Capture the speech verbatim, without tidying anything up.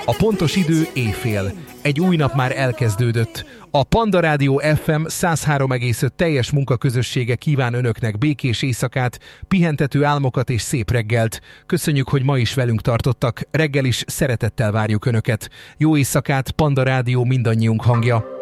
A pontos idő éjfél. Egy új nap már elkezdődött. A Panda Rádió ef em száz három egész öt teljes munkaközössége kíván önöknek békés éjszakát, pihentető álmokat és szép reggelt. Köszönjük, hogy ma is velünk tartottak. Reggel is szeretettel várjuk önöket. Jó éjszakát, Panda Rádió mindannyiunk hangja.